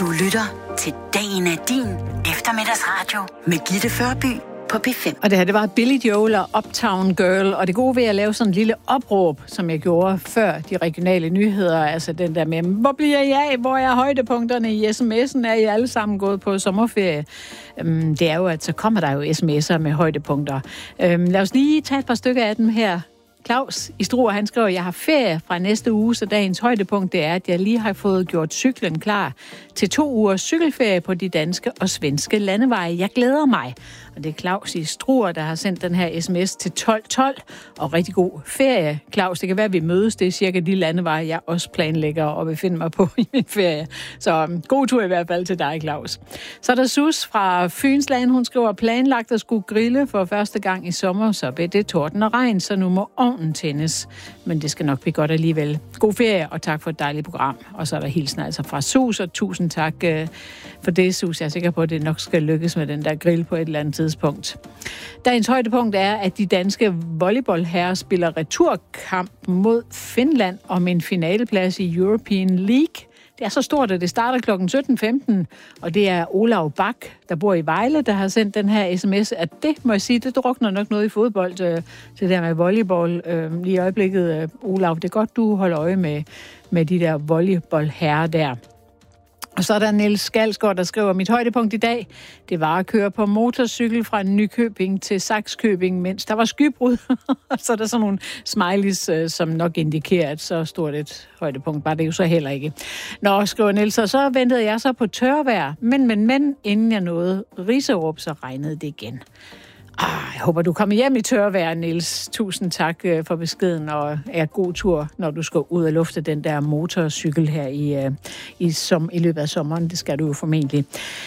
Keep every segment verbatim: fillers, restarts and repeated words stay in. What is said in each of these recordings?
Du lytter til Dagen er din eftermiddagsradio med Gitte Førby på P fem. Og det her, det var Billy Joel og Uptown Girl, og det gode ved at lave sådan en lille opråb, som jeg gjorde før de regionale nyheder, altså den der med, hvor bliver jeg af, hvor er højdepunkterne i sms'en, er I alle sammen gået på sommerferie? Øhm, det er jo, at så kommer der jo sms'er med højdepunkter. Øhm, lad os lige tage et par stykker af dem her. Claus i Struer, han skriver, jeg har ferie fra næste uge, så dagens højdepunkt det er, at jeg lige har fået gjort cyklen klar til to ugers cykelferie på de danske og svenske landeveje. Jeg glæder mig. Og det er Claus i Struer, der har sendt den her sms til tolv tolv. Og rigtig god ferie, Claus. Det kan være, at vi mødes. Det er cirka de landeveje, jeg også planlægger og befinder mig på i min ferie. Så um, god tur i hvert fald til dig, Claus. Så er der Sus fra Fynsland. Hun skriver, planlagt at skulle grille for første gang i sommer, så blev det torden og regn, så nu må ovnen tændes. Men det skal nok blive godt alligevel. God ferie, og tak for et dejligt program. Og så er der hilsen altså fra Sus, og tusind tak uh, for det, Sus. Jeg er sikker på, at det nok skal lykkes med den der grill på et eller andet tidspunkt. Dagens højdepunkt er, at de danske volleyballherrer spiller returkamp mod Finland om en finaleplads i European League. Det er så stort, at det starter klokken sytten femten, og det er Olav Bak, der bor i Vejle, der har sendt den her sms, at det, må jeg sige, det drukner nok noget i fodbold, øh, det der med volleyball øh, lige i øjeblikket. Øh, Olav, det er godt, du holder øje med, med de der volleyballherrer der. Og så er der Niels Skalsgaard, der skriver, mit højdepunkt i dag, det var at køre på motorcykel fra Nykøbing til Sakskøbing, mens der var skybrud. Så er der sådan nogle smileys, som nok indikerer, at så stort et højdepunkt var det jo så heller ikke. Nå, skriver Niels, og så ventede jeg så på tørvejr, men, men, men, inden jeg nåede Riserup, så regnede det igen. Ah, jeg håber, du kommer hjem i tørvejr, Niels. Tusind tak for beskeden, og er god tur, når du skal ud og lufte den der motorcykel her i, i, som, i løbet af sommeren. Det skal du jo formentlig.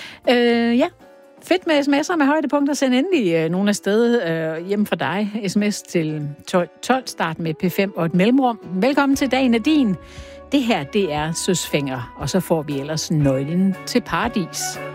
Øh, ja, fedt med sms'er med højdepunkter. Send endelig øh, nogle af sted øh, hjem fra dig. Sms til tolv tolv, start med P fem og et mellemrum. Velkommen til Dagen er din. Det her, det er Søsfænger, og så får vi ellers nøglen til paradis.